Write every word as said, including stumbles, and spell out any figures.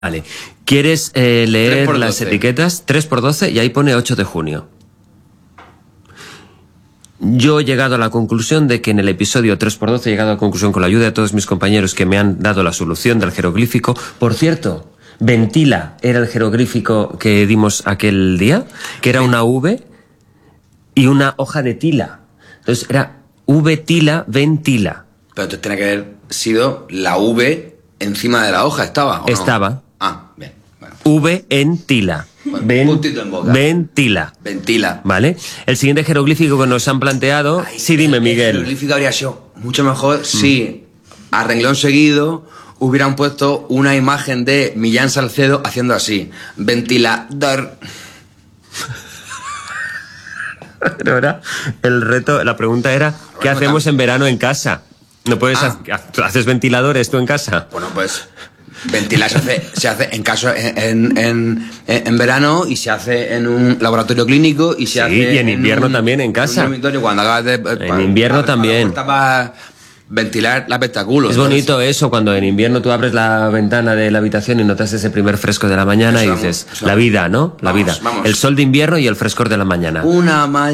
Vale. ¿Quieres eh, leer las doce. etiquetas? tres por doce y ahí pone ocho de junio. Yo he llegado a la conclusión de que en el episodio tres por doce he llegado a la conclusión con la ayuda de todos mis compañeros que me han dado la solución del jeroglífico. Por cierto, ventila era el jeroglífico que dimos aquel día, que era una V y una hoja de tila. Entonces era V tila, ventila. Pero entonces tiene que haber sido la V encima de la hoja, ¿estaba? ¿o no? Estaba. Ah, bien. Bueno. V en tila. Bueno, Ven- puntito en boca. Ventila. Ventila. ¿Vale? El siguiente jeroglífico que nos han planteado... Ay, sí, dime, el Miguel. jeroglífico habría sido mucho mejor si a renglón seguido hubieran puesto una imagen de Millán Salcedo haciendo así. Ventilador. Pero ahora el reto, la pregunta era, ¿qué Bueno, hacemos tam- en verano en casa? ¿No puedes Ah. ha- haces ventiladores tú en casa? Bueno, pues ventilar se hace, se hace en caso en, en, en, en verano y se hace en un laboratorio clínico y se Sí, hace y en invierno un- también en casa. un dormitorio cuando acabas de En invierno también. Para ventilar el espectáculo. Es Entonces, bonito eso, cuando en invierno tú abres la ventana de la habitación y notas ese primer fresco de la mañana Eso y vamos, dices, eso la vamos. vida, ¿no? La Vamos, vida. vamos. El sol de invierno y el frescor de la mañana. Una mañana.